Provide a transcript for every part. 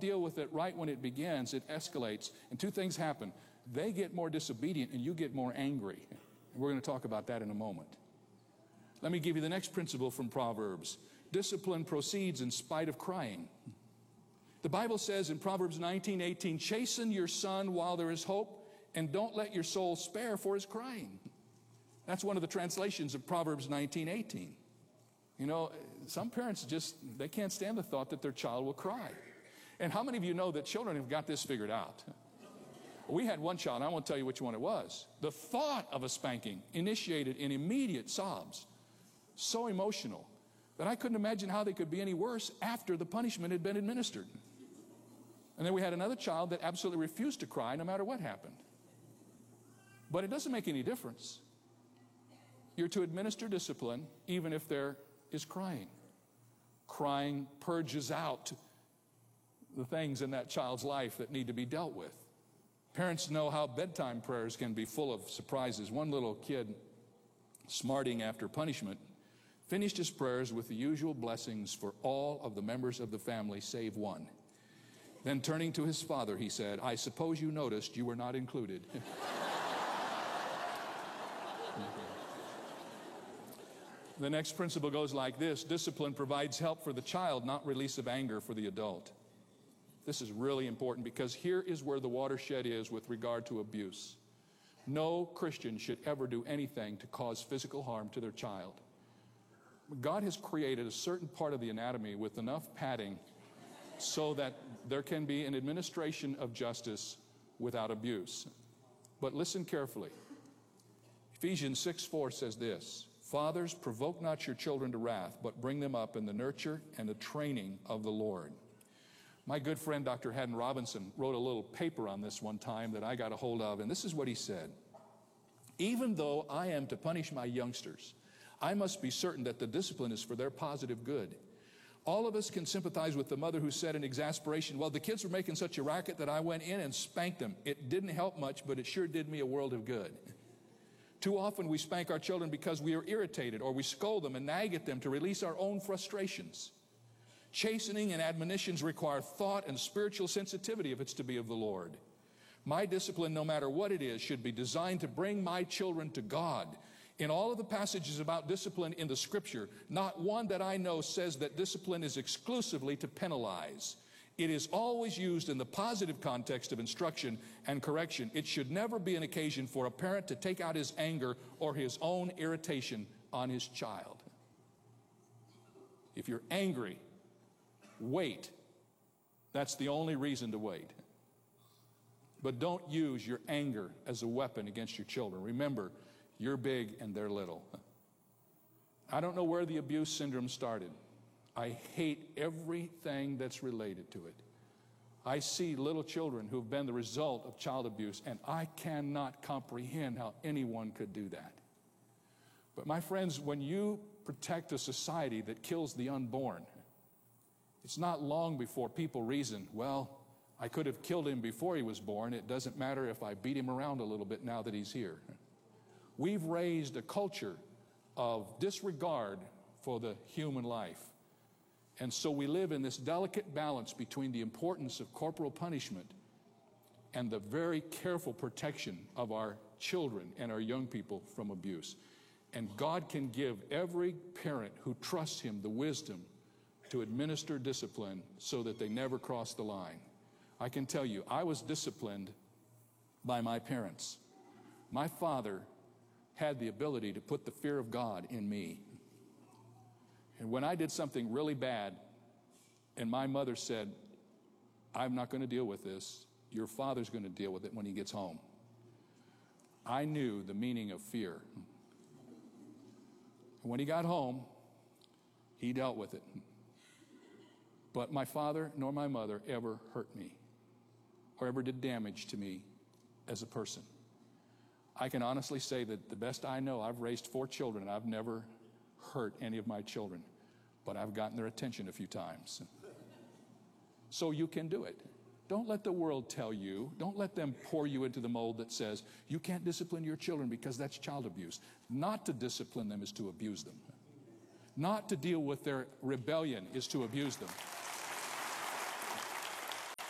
deal with it right when it begins, it escalates. And two things happen. They get more disobedient and you get more angry. And we're going to talk about that in a moment. Let me give you the next principle from Proverbs. Discipline proceeds in spite of crying. The Bible says in Proverbs 19:18, chasten your son while there is hope, and don't let your soul spare for his crying. That's one of the translations of Proverbs 19:18. You know, some parents they can't stand the thought that their child will cry. And how many of you know that children have got this figured out? We had one child, and I won't tell you which one it was. The thought of a spanking initiated in immediate sobs. So emotional that I couldn't imagine how they could be any worse after the punishment had been administered. And then we had another child that absolutely refused to cry no matter what happened. But it doesn't make any difference. You're to administer discipline even if there is crying. Crying purges out the things in that child's life that need to be dealt with. Parents know how bedtime prayers can be full of surprises. One little kid, smarting after punishment, finished his prayers with the usual blessings for all of the members of the family save one. Then turning to his father, he said, I suppose you noticed you were not included. The next principle goes like this. Discipline provides help for the child, not release of anger for the adult. This is really important because here is where the watershed is with regard to abuse. No Christian should ever do anything to cause physical harm to their child. God has created a certain part of the anatomy with enough padding so that there can be an administration of justice without abuse. But listen carefully. Ephesians 6:4 says this, fathers, provoke not your children to wrath, but bring them up in the nurture and the training of the Lord. My good friend, Dr. Haddon Robinson, wrote a little paper on this one time that I got a hold of, and this is what he said. Even though I am to punish my youngsters, I must be certain that the discipline is for their positive good. All of us can sympathize with the mother who said in exasperation, well, the kids were making such a racket that I went in and spanked them. It didn't help much, but it sure did me a world of good. Too often we spank our children because we are irritated, or we scold them and nag at them to release our own frustrations. Chastening and admonitions require thought and spiritual sensitivity if it's to be of the Lord. My discipline, no matter what it is, should be designed to bring my children to God. In all of the passages about discipline in the Scripture, not one that I know says that discipline is exclusively to penalize. It is always used in the positive context of instruction and correction. It should never be an occasion for a parent to take out his anger or his own irritation on his child. If you're angry, wait. That's the only reason to wait. But don't use your anger as a weapon against your children. Remember, you're big and they're little. I don't know where the abuse syndrome started. I hate everything that's related to it. I see little children who've been the result of child abuse, and I cannot comprehend how anyone could do that. But my friends, when you protect a society that kills the unborn, it's not long before people reason, well, I could have killed him before he was born. It doesn't matter if I beat him around a little bit now that he's here. We've raised a culture of disregard for the human life. And so we live in this delicate balance between the importance of corporal punishment and the very careful protection of our children and our young people from abuse. And God can give every parent who trusts Him the wisdom to administer discipline so that they never cross the line. I can tell you, I was disciplined by my parents. My father had the ability to put the fear of God in me. And when I did something really bad, and my mother said, I'm not going to deal with this, your father's going to deal with it when he gets home, I knew the meaning of fear. And when he got home, he dealt with it. But my father nor my mother ever hurt me or ever did damage to me as a person. I can honestly say that the best I know, I've raised 4 children and I've never hurt any of my children, but I've gotten their attention a few times. So you can do it. Don't let the world tell you, don't let them pour you into the mold that says you can't discipline your children because that's child abuse. Not to discipline them is to abuse them. Not to deal with their rebellion is to abuse them.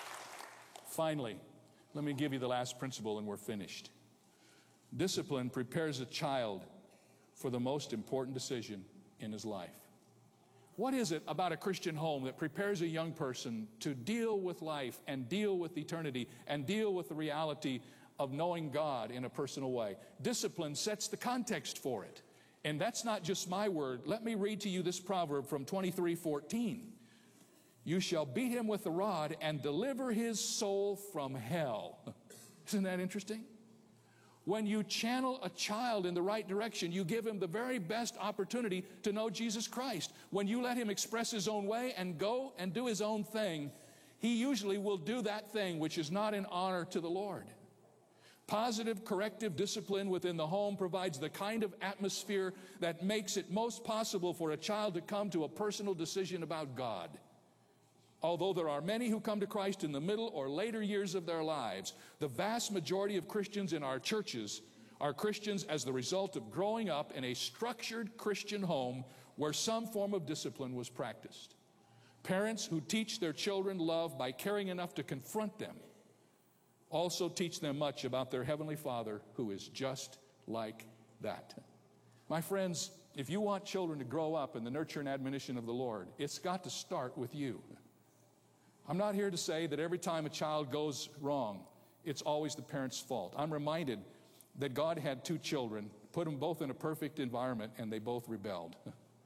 Finally, let me give you the last principle and we're finished. Discipline prepares a child for the most important decision in his life. What is it about a Christian home that prepares a young person to deal with life and deal with eternity and deal with the reality of knowing God in a personal way? Discipline sets the context for it. And that's not just my word. Let me read to you this proverb from 23:14. You shall beat him with the rod and deliver his soul from hell. Isn't that interesting? When you channel a child in the right direction, you give him the very best opportunity to know Jesus Christ. When you let him express his own way and go and do his own thing, he usually will do that thing which is not in honor to the Lord. Positive corrective discipline within the home provides the kind of atmosphere that makes it most possible for a child to come to a personal decision about God. Although there are many who come to Christ in the middle or later years of their lives, the vast majority of Christians in our churches are Christians as the result of growing up in a structured Christian home where some form of discipline was practiced. Parents who teach their children love by caring enough to confront them also teach them much about their Heavenly Father who is just like that. My friends, if you want children to grow up in the nurture and admonition of the Lord, it's got to start with you. I'm not here to say that every time a child goes wrong, it's always the parent's fault. I'm reminded that God had two children, put them both in a perfect environment, and they both rebelled.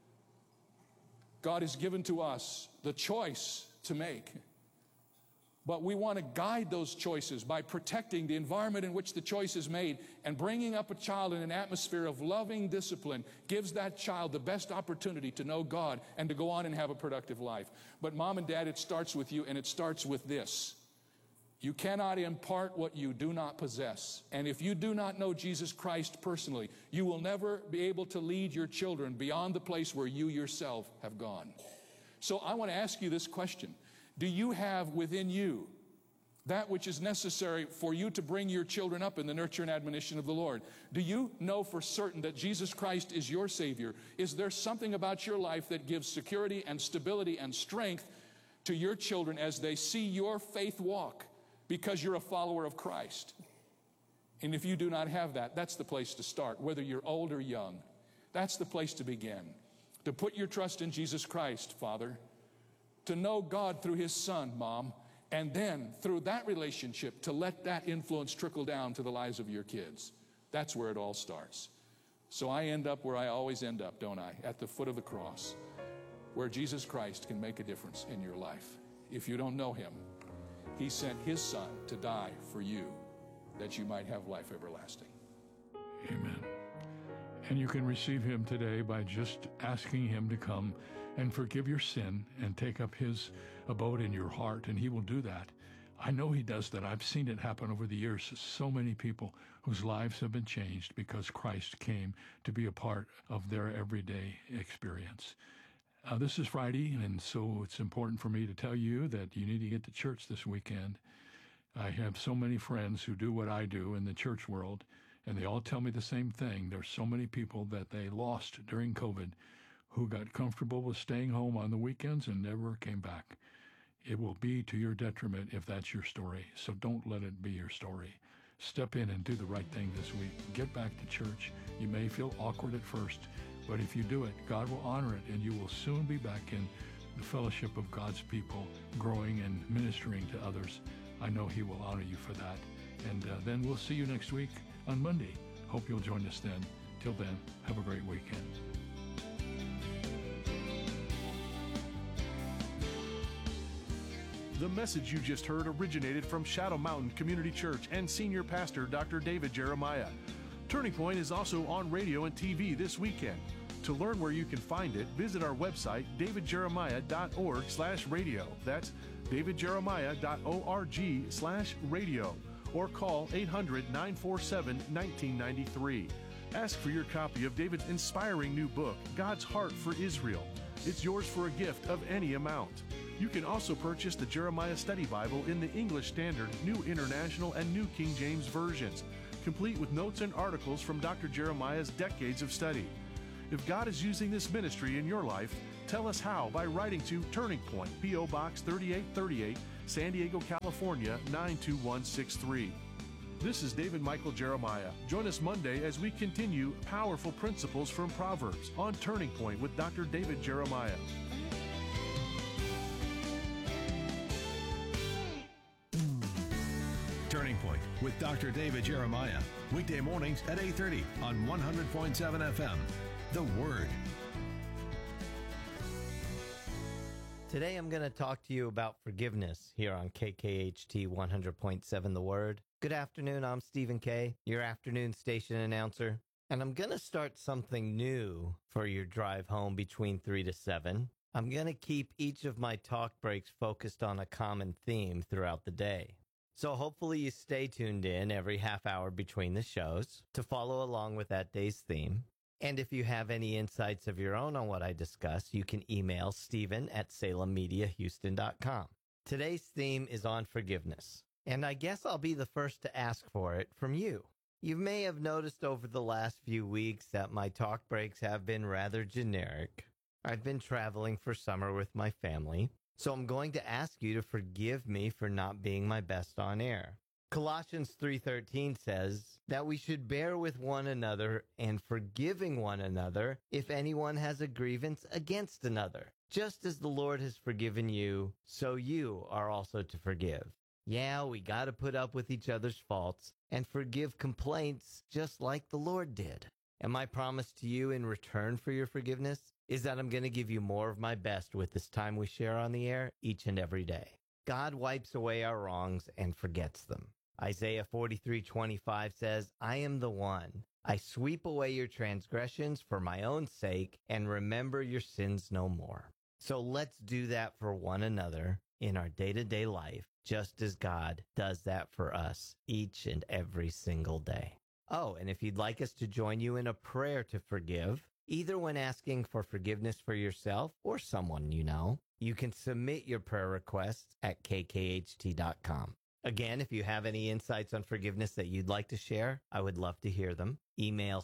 God has given to us the choice to make. But we want to guide those choices by protecting the environment in which the choice is made, and bringing up a child in an atmosphere of loving discipline gives that child the best opportunity to know God and to go on and have a productive life. But mom and dad, it starts with you, and it starts with this. You cannot impart what you do not possess. And if you do not know Jesus Christ personally, you will never be able to lead your children beyond the place where you yourself have gone. So I want to ask you this question. Do you have within you that which is necessary for you to bring your children up in the nurture and admonition of the Lord? Do you know for certain that Jesus Christ is your Savior? Is there something about your life that gives security and stability and strength to your children as they see your faith walk because you're a follower of Christ? And if you do not have that, that's the place to start, whether you're old or young. That's the place to begin. To put your trust in Jesus Christ, Father. To know God through His Son, Mom, and then through that relationship to let that influence trickle down to the lives of your kids. That's where it all starts. So I end up where I always end up, don't I? At the foot of the cross, where Jesus Christ can make a difference in your life. If you don't know Him, He sent His Son to die for you, that you might have life everlasting. Amen. And you can receive Him today by just asking Him to come and forgive your sin and take up His abode in your heart, and He will do that. I know He does that. I've seen it happen over the years. So many people whose lives have been changed because Christ came to be a part of their everyday experience. This is Friday, and so it's important for me to tell you that you need to get to church this weekend. I have so many friends who do what I do in the church world, and they all tell me the same thing. There's so many people that they lost during COVID who got comfortable with staying home on the weekends and never came back. It will be to your detriment if that's your story, so don't let it be your story. Step in and do the right thing this week. Get back to church. You may feel awkward at first, but if you do it, God will honor it, and you will soon be back in the fellowship of God's people, growing and ministering to others. I know He will honor you for that. And then we'll see you next week on Monday. Hope you'll join us then. Till then, have a great weekend. The message you just heard originated from Shadow Mountain Community Church and Senior Pastor Dr. David Jeremiah. Turning Point is also on radio and TV this weekend. To learn where you can find it, visit our website, davidjeremiah.org/radio. That's davidjeremiah.org/radio. Or call 800-947-1993. Ask for your copy of David's inspiring new book, God's Heart for Israel. It's yours for a gift of any amount. You can also purchase the Jeremiah Study Bible in the English Standard, New International, and New King James versions, complete with notes and articles from Dr. Jeremiah's decades of study. If God is using this ministry in your life, tell us how by writing to Turning Point, P.O. Box 3838, San Diego, California 92163. This is David Michael Jeremiah. Join us Monday as we continue Powerful Principles from Proverbs on Turning Point with Dr. David Jeremiah. Turning Point with Dr. David Jeremiah. Weekday mornings at 8:30 on 100.7 FM. The Word. Today I'm going to talk to you about forgiveness here on KKHT 100.7 The Word. Good afternoon, I'm Stephen Kay, your afternoon station announcer. And I'm going to start something new for your drive home between 3 to 7. I'm going to keep each of my talk breaks focused on a common theme throughout the day. So hopefully you stay tuned in every half hour between the shows to follow along with that day's theme. And if you have any insights of your own on what I discuss, you can email Stephen@SalemMediaHouston.com. Today's theme is on forgiveness, and I guess I'll be the first to ask for it from you. You may have noticed over the last few weeks that my talk breaks have been rather generic. I've been traveling for summer with my family, so I'm going to ask you to forgive me for not being my best on air. Colossians 3:13 says that we should bear with one another and forgiving one another if anyone has a grievance against another. Just as the Lord has forgiven you, so you are also to forgive. Yeah, we got to put up with each other's faults and forgive complaints just like the Lord did. And my promise to you in return for your forgiveness is that I'm going to give you more of my best with this time we share on the air each and every day. God wipes away our wrongs and forgets them. Isaiah 43:25 says, I am the one. I sweep away your transgressions for my own sake and remember your sins no more. So let's do that for one another in our day-to-day life, just as God does that for us each and every single day. Oh, and if you'd like us to join you in a prayer to forgive, either when asking for forgiveness for yourself or someone you know, you can submit your prayer requests at kkht.com. Again, if you have any insights on forgiveness that you'd like to share, I would love to hear them. Email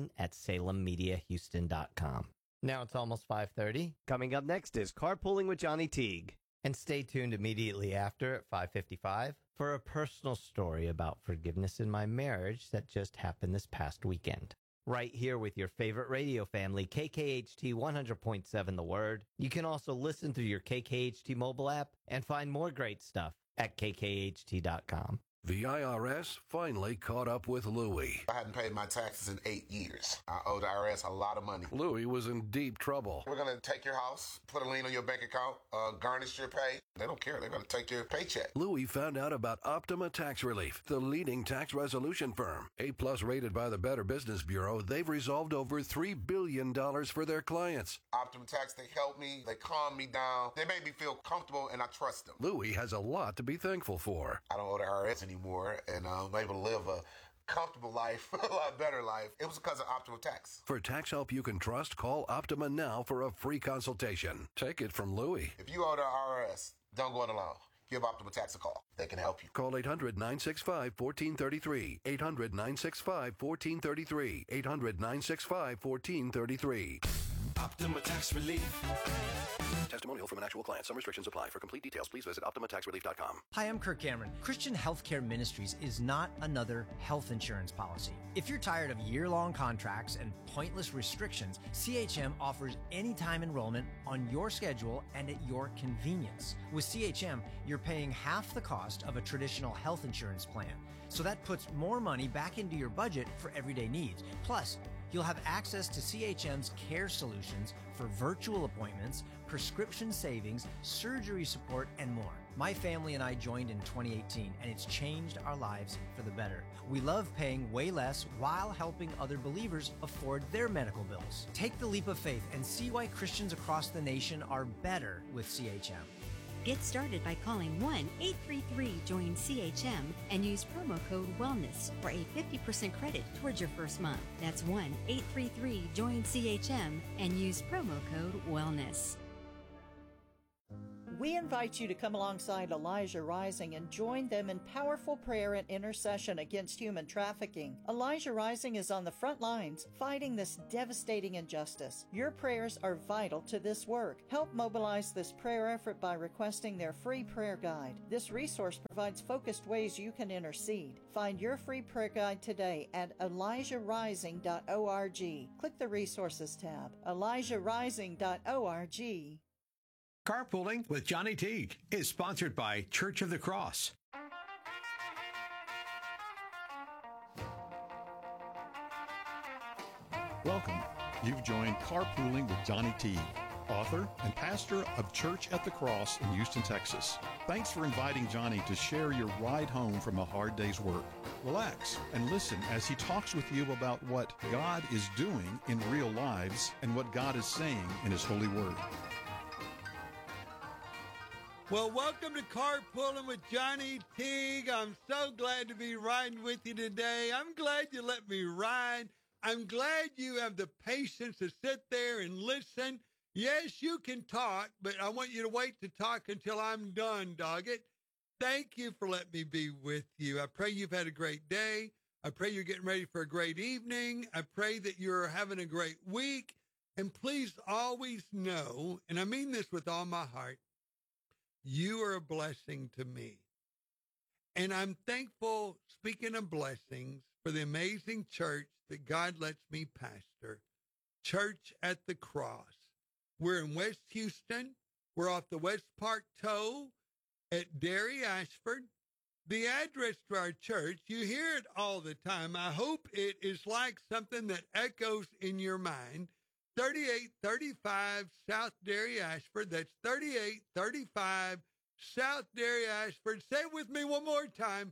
Stephen@SalemMediaHouston.com. Now it's almost 5:30. Coming up next is Carpooling with Johnny Teague. And stay tuned immediately after at 5:55 for a personal story about forgiveness in my marriage that just happened this past weekend. Right here with your favorite radio family, KKHT 100.7 The Word. You can also listen through your KKHT mobile app and find more great stuff at kkht.com. The IRS finally caught up with Louie. I hadn't paid my taxes in 8 years. I owe the IRS a lot of money. Louie was in deep trouble. We're going to take your house, put a lien on your bank account, garnish your pay. They don't care. They're going to take your paycheck. Louie found out about Optima Tax Relief, the leading tax resolution firm. A-plus rated by the Better Business Bureau, they've resolved over $3 billion for their clients. Optima Tax, they help me. They calm me down. They make me feel comfortable, and I trust them. Louie has a lot to be thankful for. I don't owe the IRS anymore, and I'm able to live a comfortable life, a lot better life. It was because of Optima Tax. For tax help you can trust, call Optima now for a free consultation. Take it from Louie. If you owe the IRS, don't go it alone. Give Optima Tax a call. They can help you. Call 800-965-1433. 800-965-1433. 800-965-1433. Optima Tax Relief. Testimonial from an actual client. Some restrictions apply. For complete details, please visit OptimaTaxRelief.com. Hi, I'm Kirk Cameron. Christian Healthcare Ministries is not another health insurance policy. If you're tired of year-long contracts and pointless restrictions, CHM offers anytime enrollment on your schedule and at your convenience. With CHM, you're paying half the cost of a traditional health insurance plan. So that puts more money back into your budget for everyday needs. Plus, you'll have access to CHM's care solutions for virtual appointments, prescription savings, surgery support, and more. My family and I joined in 2018, and it's changed our lives for the better. We love paying way less while helping other believers afford their medical bills. Take the leap of faith and see why Christians across the nation are better with CHM. Get started by calling 1-833-JOIN-CHM and use promo code WELLNESS for a 50% credit towards your first month. That's 1-833-JOIN-CHM and use promo code WELLNESS. We invite you to come alongside Elijah Rising and join them in powerful prayer and intercession against human trafficking. Elijah Rising is on the front lines fighting this devastating injustice. Your prayers are vital to this work. Help mobilize this prayer effort by requesting their free prayer guide. This resource provides focused ways you can intercede. Find your free prayer guide today at ElijahRising.org. Click the Resources tab. ElijahRising.org. Carpooling with Johnny Teague is sponsored by Church of the Cross. Welcome. You've joined Carpooling with Johnny Teague, author and pastor of Church at the Cross in Houston, Texas. Thanks for inviting Johnny to share your ride home from a hard day's work. Relax and listen as he talks with you about what God is doing in real lives and what God is saying in His holy word. Well, welcome to Carpooling with Johnny Teague. I'm so glad to be riding with you today. I'm glad you let me ride. I'm glad you have the patience to sit there and listen. Yes, you can talk, but I want you to wait to talk until I'm done, doggett. Thank you for letting me be with you. I pray you've had a great day. I pray you're getting ready for a great evening. I pray that you're having a great week. And please always know, and I mean this with all my heart, you are a blessing to me. And I'm thankful, speaking of blessings, for the amazing church that God lets me pastor, Church at the Cross. We're in West Houston. We're off the West Park Tow at Derry, Ashford. The address to our church, you hear it all the time. I hope it is like something that echoes in your mind. 3835 South Derry, Ashford. That's 3835 South Derry, Ashford. Say it with me one more time.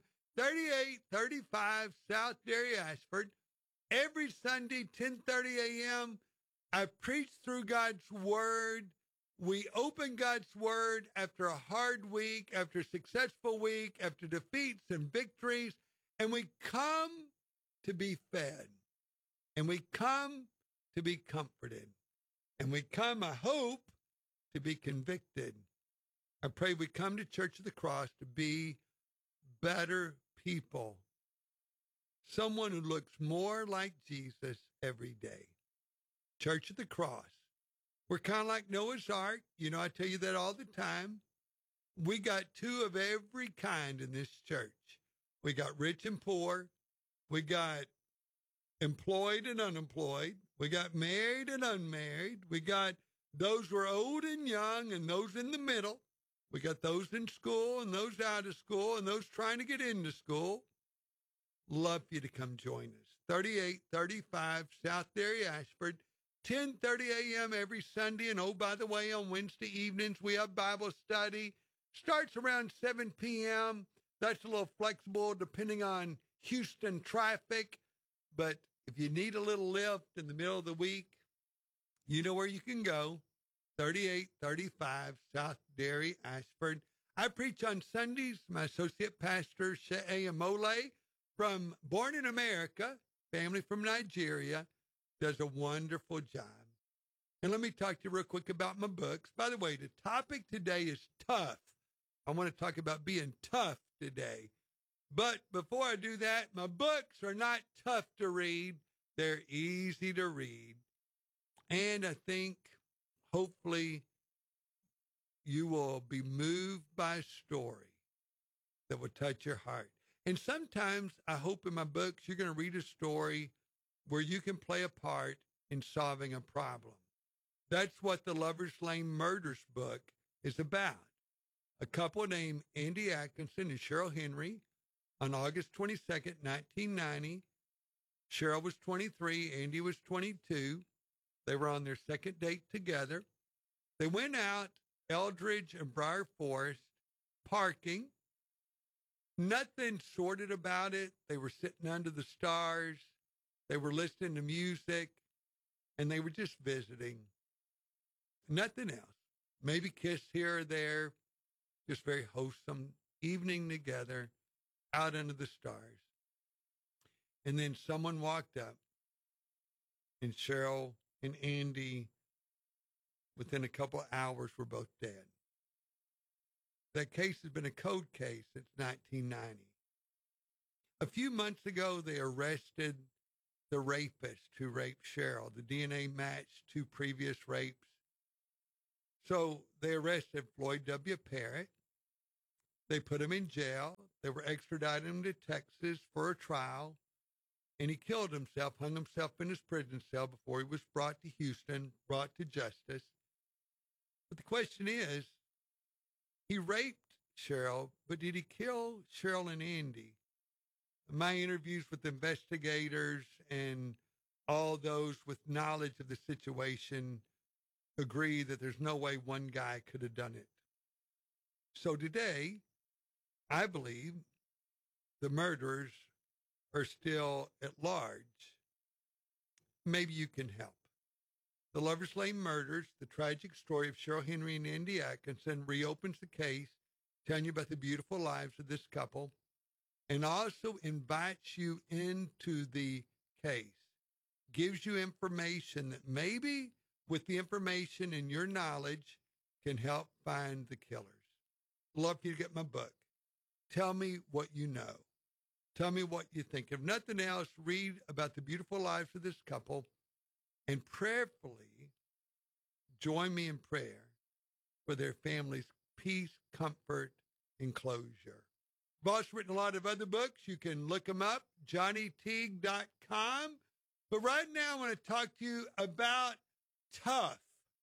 3835 South Derry, Ashford. Every Sunday, 10:30 a.m., I preach through God's Word. We open God's Word after a hard week, after a successful week, after defeats and victories, and we come to be fed, and we come to be comforted, and we come, I hope, to be convicted. I pray we come to Church of the Cross to be better people, someone who looks more like Jesus every day. Church of the Cross. We're kind of like Noah's Ark. You know, I tell you that all the time. We got two of every kind in this church. We got rich and poor. We got employed and unemployed. We got married and unmarried. We got those who are old and young and those in the middle. We got those in school and those out of school and those trying to get into school. Love for you to come join us. 3835 South Derry, Ashford. 10:30 a.m. every Sunday. And oh, by the way, on Wednesday evenings, we have Bible study. Starts around 7 p.m. That's a little flexible depending on Houston traffic. But if you need a little lift in the middle of the week, you know where you can go. 3835 South Derry, Ashford. I preach on Sundays. My associate pastor, She'e Amole, from Born in America, family from Nigeria, does a wonderful job. And let me talk to you real quick about my books. By the way, the topic today is tough. I want to talk about being tough today. But before I do that, my books are not tough to read. They're easy to read. And I think, hopefully, you will be moved by a story that will touch your heart. And sometimes, I hope in my books, you're going to read a story where you can play a part in solving a problem. That's what the Lover's Lane Murders book is about. A couple named Andy Atkinson and Cheryl Henry on August 22nd, 1990. Cheryl was 23, Andy was 22. They were on their second date together. They went out Eldridge and Briar Forest parking. Nothing sordid about it. They were sitting under the stars. They were listening to music, and they were just visiting. Nothing else. Maybe kiss here or there. Just very wholesome evening together out under the stars. And then someone walked up, and Cheryl and Andy, within a couple of hours, were both dead. That case has been a cold case since 1990. A few months ago, they arrested the rapist who raped Cheryl. The DNA matched 2 previous rapes. So they arrested Floyd W. Parrott. They put him in jail. They were extraditing him to Texas for a trial. And he killed himself, hung himself in his prison cell before he was brought to Houston, brought to justice. But the question is, he raped Cheryl, but did he kill Cheryl and Andy? My interviews with investigators and all those with knowledge of the situation agree that there's no way one guy could have done it. So today, I believe the murderers are still at large. Maybe you can help. The Lover's Lane murders, the tragic story of Cheryl Henry and Andy Atkinson, reopens the case, telling you about the beautiful lives of this couple, and also invites you into the case, gives you information that maybe with the information and your knowledge can help find the killers. Love for you to get my book. Tell me what you know. Tell me what you think. If nothing else, read about the beautiful lives of this couple and prayerfully join me in prayer for their family's peace, comfort, and closure. Boss written a lot of other books. You can look them up, johnnyteague.com. But right now I want to talk to you about tough.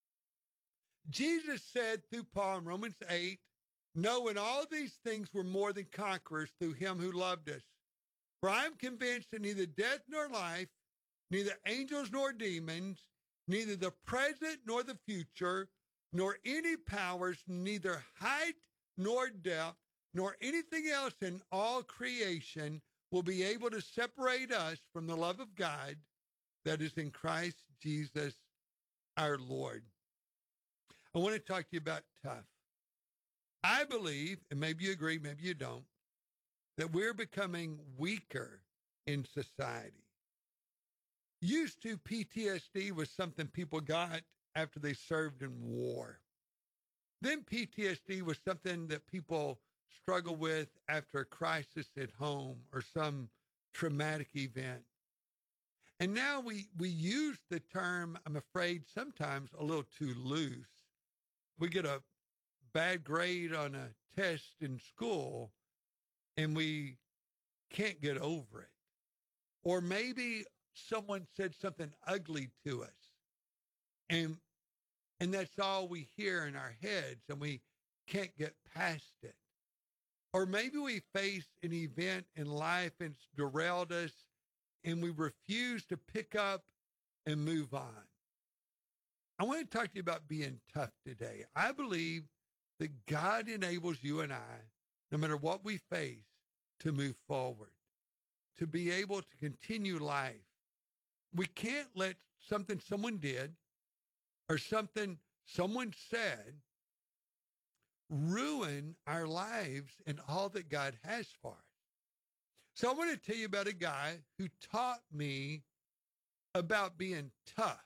Jesus said through Paul in Romans 8, "No, in all these things we're more than conquerors through him who loved us. For I am convinced that neither death nor life, neither angels nor demons, neither the present nor the future, nor any powers, neither height nor depth, nor anything else in all creation will be able to separate us from the love of God that is in Christ Jesus our Lord." I want to talk to you about tough. I believe, and maybe you agree, maybe you don't, that we're becoming weaker in society. Used to, PTSD was something people got after they served in war. Then PTSD was something that people struggle with after a crisis at home or some traumatic event. And now we use the term, I'm afraid, sometimes a little too loose. We get a bad grade on a test in school and we can't get over it. Or maybe someone said something ugly to us and that's all we hear in our heads and we can't get past it. Or maybe we face an event in life and it's derailed us and we refuse to pick up and move on. I want to talk to you about being tough today. I believe that God enables you and I, no matter what we face, to move forward, to be able to continue life. We can't let something someone did or something someone said ruin our lives and all that God has for us. So I want to tell you about a guy who taught me about being tough.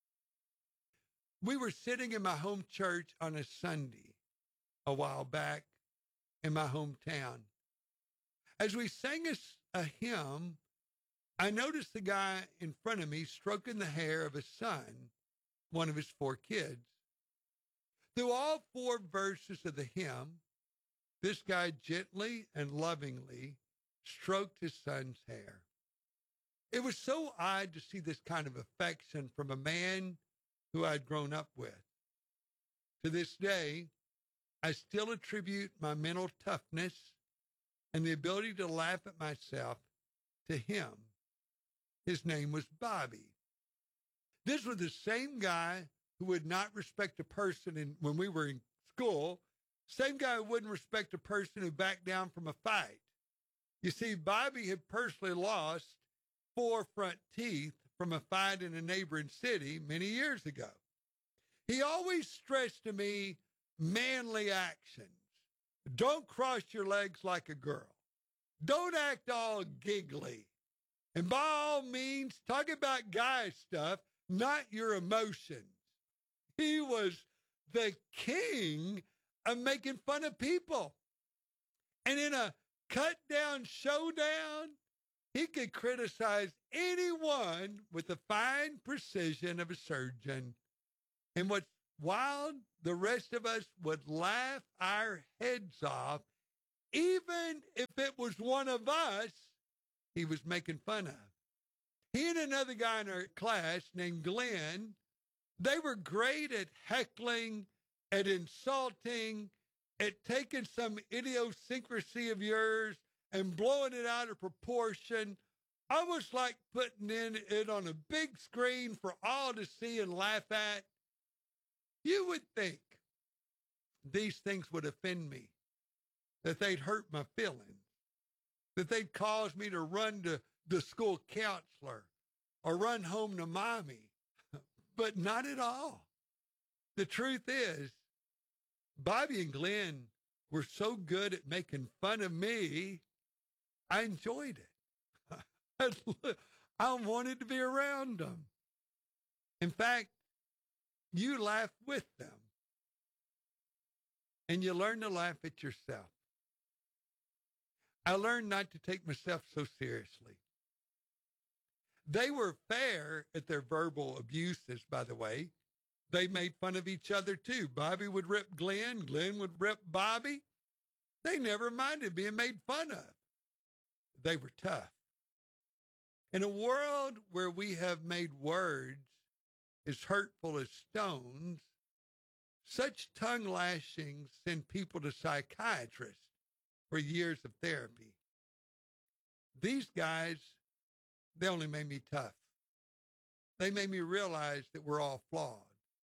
We were sitting in my home church on a Sunday a while back in my hometown. As we sang a hymn, I noticed the guy in front of me stroking the hair of his son, one of his 4 kids. Through all 4 verses of the hymn, this guy gently and lovingly stroked his son's hair. It was so odd to see this kind of affection from a man who I'd grown up with. To this day, I still attribute my mental toughness and the ability to laugh at myself to him. His name was Bobby. This was the same guy who would not respect a person when we were in school, same guy who wouldn't respect a person who backed down from a fight. You see, Bobby had personally lost 4 front teeth from a fight in a neighboring city many years ago. He always stressed to me manly actions. Don't cross your legs like a girl. Don't act all giggly. And by all means, talk about guy stuff, not your emotions. He was the king of making fun of people. And in a cut-down showdown, he could criticize anyone with the fine precision of a surgeon. And what's wild, the rest of us would laugh our heads off, even if it was one of us he was making fun of. He and another guy in our class named Glenn, they were great at heckling, at insulting, at taking some idiosyncrasy of yours and blowing it out of proportion, almost like putting it on a big screen for all to see and laugh at. You would think these things would offend me, that they'd hurt my feelings, that they'd cause me to run to the school counselor or run home to mommy, but not at all. The truth is, Bobby and Glenn were so good at making fun of me, I enjoyed it. I wanted to be around them. In fact, you laugh with them, and you learn to laugh at yourself. I learned not to take myself so seriously. They were fair at their verbal abuses, by the way. They made fun of each other, too. Bobby would rip Glenn. Glenn would rip Bobby. They never minded being made fun of. They were tough. In a world where we have made words as hurtful as stones, such tongue lashings send people to psychiatrists for years of therapy. These guys, they only made me tough. They made me realize that we're all flawed.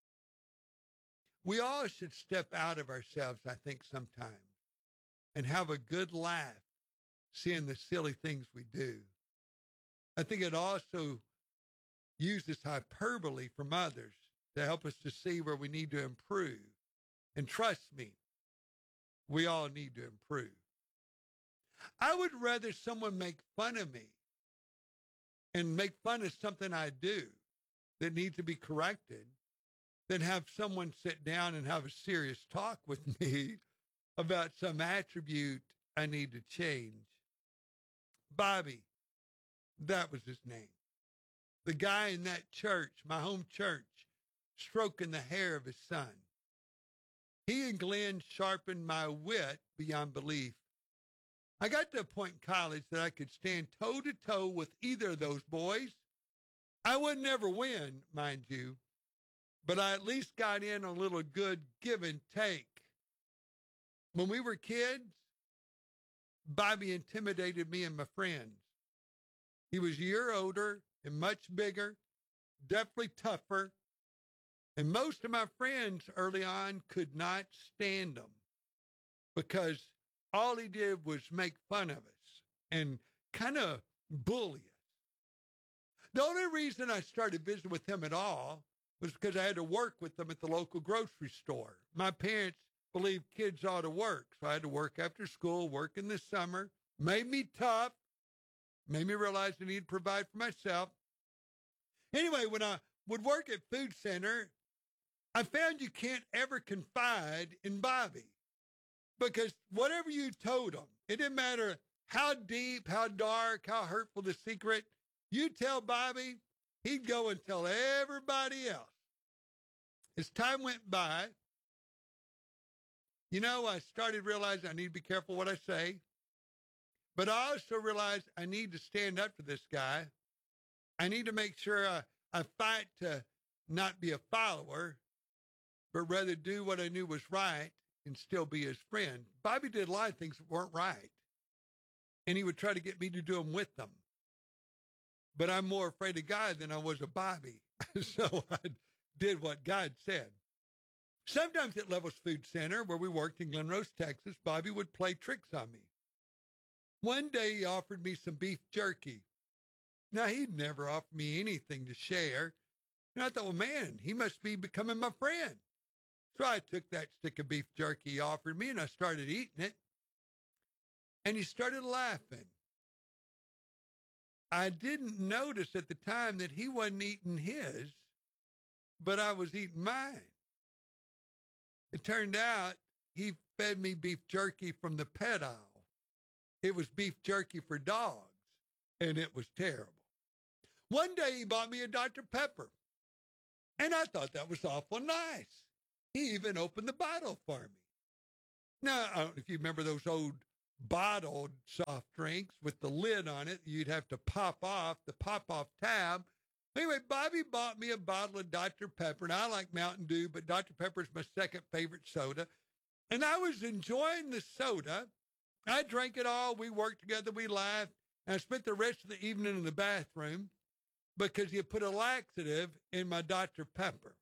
We all should step out of ourselves, I think, sometimes, and have a good laugh seeing the silly things we do. I think it also uses hyperbole from others to help us to see where we need to improve. And trust me, we all need to improve. I would rather someone make fun of me and make fun of something I do that needs to be corrected than have someone sit down and have a serious talk with me about some attribute I need to change. Bobby, that was his name. The guy in that church, my home church, stroking the hair of his son. He and Glenn sharpened my wit beyond belief. I got to a point in college that I could stand toe-to-toe with either of those boys. I would never win, mind you, but I at least got in a little good give and take. When we were kids, Bobby intimidated me and my friends. He was a year older and much bigger, definitely tougher, and most of my friends early on could not stand him because all he did was make fun of us and kind of bully us. The only reason I started visiting with him at all was because I had to work with them at the local grocery store. My parents believed kids ought to work, so I had to work after school, work in the summer. Made me tough, made me realize I needed to provide for myself. Anyway, when I would work at Food Center, I found you can't ever confide in Bobby because whatever you told him, it didn't matter how deep, how dark, how hurtful the secret, you tell Bobby, he'd go and tell everybody else. As time went by, I started realizing I need to be careful what I say, but I also realized I need to stand up for this guy. I need to make sure I fight to not be a follower, but rather do what I knew was right and still be his friend. Bobby did a lot of things that weren't right, and he would try to get me to do them with them. But I'm more afraid of God than I was of Bobby, so I did what God said. Sometimes at Levels Food Center, where we worked in Glen Rose, Texas, Bobby would play tricks on me. One day he offered me some beef jerky. Now, he'd never offered me anything to share. And I thought, well, man, he must be becoming my friend. So I took that stick of beef jerky he offered me and I started eating it. And he started laughing. I didn't notice at the time that he wasn't eating his, but I was eating mine. It turned out he fed me beef jerky from the pet aisle. It was beef jerky for dogs, and it was terrible. One day he bought me a Dr. Pepper, and I thought that was awful nice. He even opened the bottle for me. Now, I don't know if you remember those old bottled soft drinks with the lid on it. You'd have to pop off the pop-off tab. Anyway, Bobby bought me a bottle of Dr. Pepper, and I like Mountain Dew, but Dr. Pepper is my second favorite soda. And I was enjoying the soda. I drank it all. We worked together. We laughed. And I spent the rest of the evening in the bathroom because he had put a laxative in my Dr. Pepper.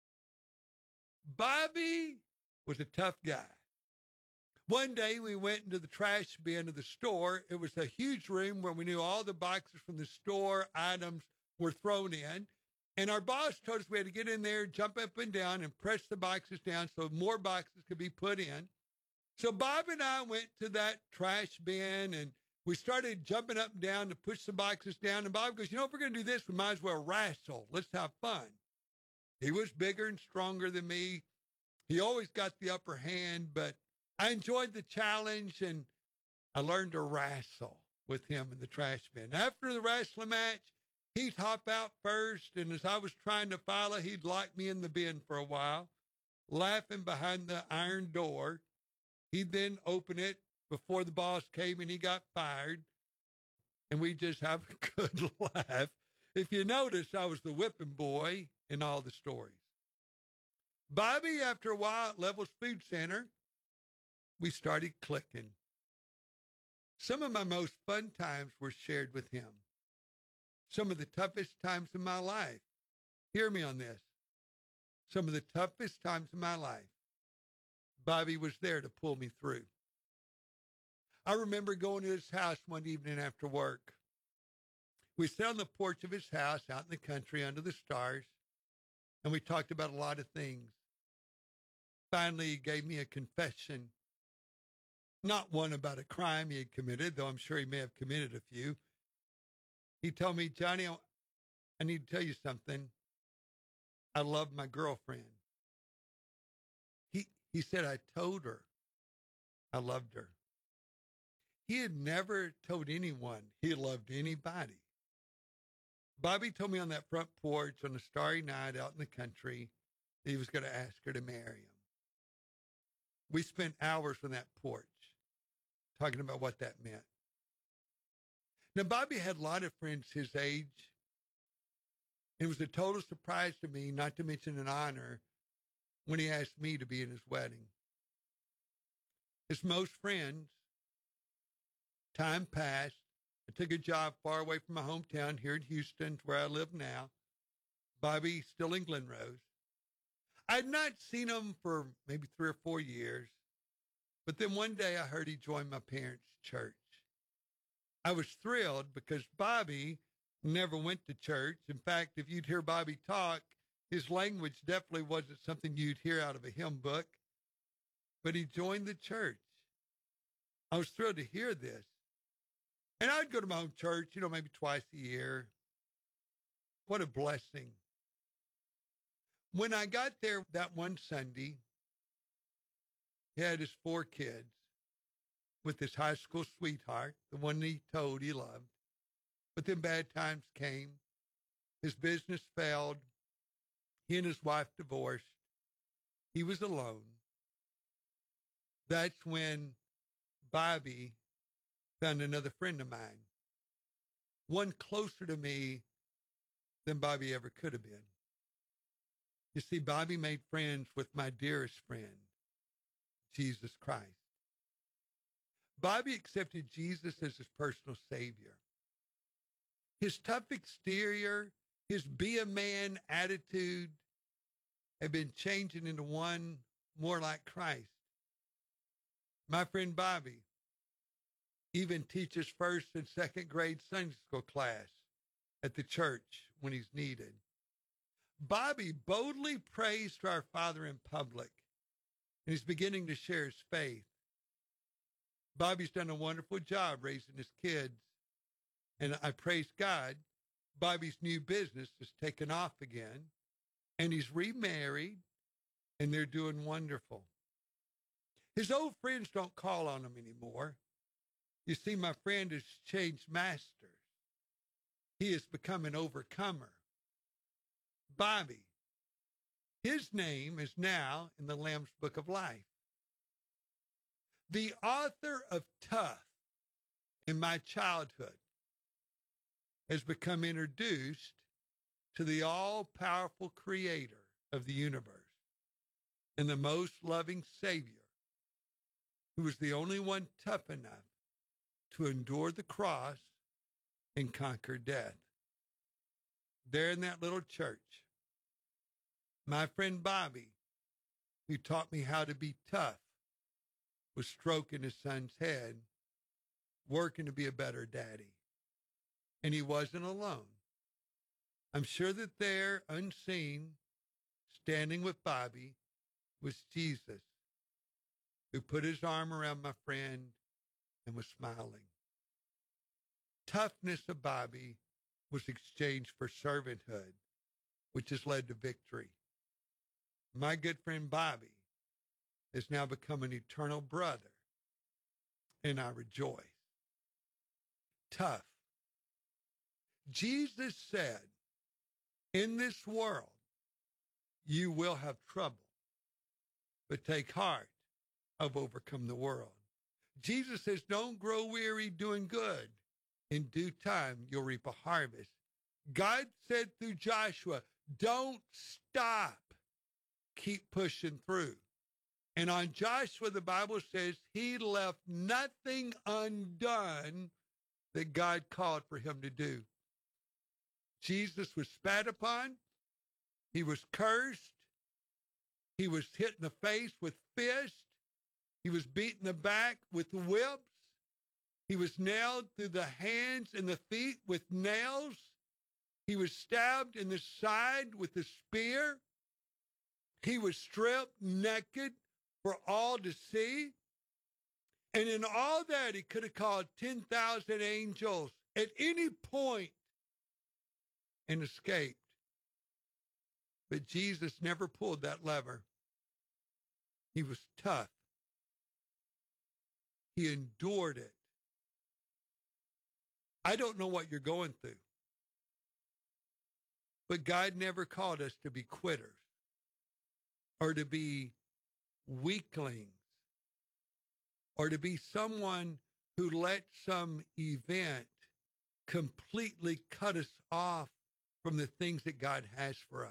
Bobby was a tough guy. One day we went into the trash bin of the store. It was a huge room where we knew all the boxes from the store items were thrown in. And our boss told us we had to get in there, jump up and down, and press the boxes down so more boxes could be put in. So Bob and I went to that trash bin, and we started jumping up and down to push the boxes down. And Bob goes, if we're going to do this, we might as well wrestle. Let's have fun. He was bigger and stronger than me. He always got the upper hand, but I enjoyed the challenge, and I learned to wrestle with him in the trash bin. After the wrestling match, he'd hop out first, and as I was trying to follow, he'd lock me in the bin for a while, laughing behind the iron door. He'd then open it before the boss came, and he got fired, and we just have a good laugh. If you notice, I was the whipping boy in all the stories. Bobby, after a while at Levels Food Center, we started clicking. Some of my most fun times were shared with him. Some of the toughest times in my life. Hear me on this. Some of the toughest times in my life, Bobby was there to pull me through. I remember going to his house one evening after work. We sat on the porch of his house out in the country under the stars, and we talked about a lot of things. Finally, he gave me a confession. Not one about a crime he had committed, though I'm sure he may have committed a few. He told me, Johnny, I need to tell you something. I love my girlfriend. He said, I told her I loved her. He had never told anyone he loved anybody. Bobby told me on that front porch on a starry night out in the country that he was going to ask her to marry him. We spent hours on that porch talking about what that meant. Now, Bobby had a lot of friends his age. It was a total surprise to me, not to mention an honor, when he asked me to be in his wedding. As most friends, time passed. I took a job far away from my hometown here in Houston, where I live now. Bobby still in Glen Rose. I had not seen him for maybe 3 or 4 years, but then one day I heard he joined my parents' church. I was thrilled because Bobby never went to church. In fact, if you'd hear Bobby talk, his language definitely wasn't something you'd hear out of a hymn book, but he joined the church. I was thrilled to hear this. And I'd go to my own church, maybe twice a year. What a blessing. When I got there that one Sunday, he had his 4 kids with his high school sweetheart, the one he told he loved. But then bad times came. His business failed. He and his wife divorced. He was alone. That's when Bobby found another friend of mine, one closer to me than Bobby ever could have been. You see, Bobby made friends with my dearest friend, Jesus Christ. Bobby accepted Jesus as his personal Savior. His tough exterior, his be a man attitude had been changing into one more like Christ. My friend Bobby even teaches 1st and 2nd grade Sunday school class at the church when he's needed. Bobby boldly prays to our Father in public, and he's beginning to share his faith. Bobby's done a wonderful job raising his kids, and I praise God. Bobby's new business has taken off again, and he's remarried, and they're doing wonderful. His old friends don't call on him anymore. You see, my friend has changed masters. He has become an overcomer. Bobby, his name is now in the Lamb's Book of Life. The author of Tough in my childhood has become introduced to the all-powerful creator of the universe and the most loving Savior, who was the only one tough enough to endure the cross and conquer death. There in that little church, my friend Bobby, who taught me how to be tough, was stroking his son's head, working to be a better daddy. And he wasn't alone. I'm sure that there, unseen, standing with Bobby, was Jesus, who put his arm around my friend and was smiling. Toughness of Bobby was exchanged for servanthood, which has led to victory. My good friend Bobby has now become an eternal brother, and I rejoice. Tough. Jesus said, in this world, you will have trouble, but take heart, I've overcome the world. Jesus says, don't grow weary doing good. In due time, you'll reap a harvest. God said through Joshua, don't stop. Keep pushing through. And on Joshua, the Bible says he left nothing undone that God called for him to do. Jesus was spat upon. He was cursed. He was hit in the face with fists. He was beaten in the back with whips. He was nailed through the hands and the feet with nails. He was stabbed in the side with a spear. He was stripped naked for all to see. And in all that, he could have called 10,000 angels at any point and escaped. But Jesus never pulled that lever. He was tough. He endured it. I don't know what you're going through, but God never called us to be quitters or to be weaklings or to be someone who let some event completely cut us off from the things that God has for us.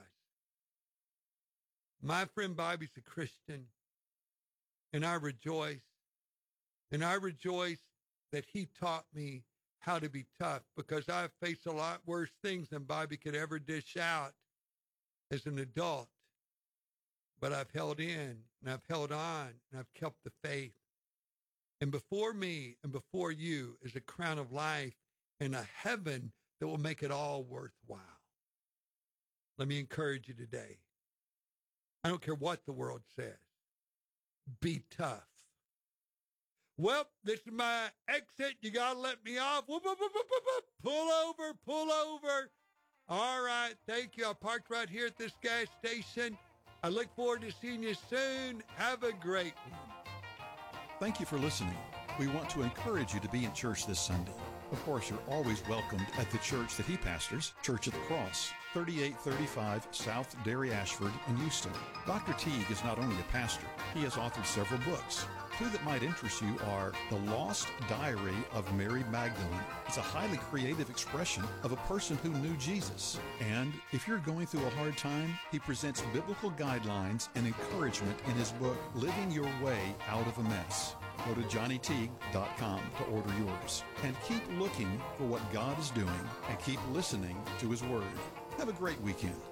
My friend Bobby's a Christian, and I rejoice. And I rejoice that he taught me how to be tough, because I've faced a lot worse things than Bobby could ever dish out as an adult. But I've held in, and I've held on, and I've kept the faith. And before me and before you is a crown of life and a heaven that will make it all worthwhile. Let me encourage you today. I don't care what the world says. Be tough. Well, this is my exit. You got to let me off. Whoop, whoop, whoop, whoop, whoop. Pull over, pull over. All right, thank you. I parked right here at this gas station. I look forward to seeing you soon. Have a great one. Thank you for listening. We want to encourage you to be in church this Sunday. Of course, you're always welcomed at the church that he pastors, Church of the Cross, 3835 South Derry Ashford in Houston. Dr. Teague is not only a pastor, he has authored several books. Two that might interest you are The Lost Diary of Mary Magdalene. It's a highly creative expression of a person who knew Jesus. And if you're going through a hard time, he presents biblical guidelines and encouragement in his book, Living Your Way Out of a Mess. Go to johnnyteague.com to order yours. And keep looking for what God is doing and keep listening to his word. Have a great weekend.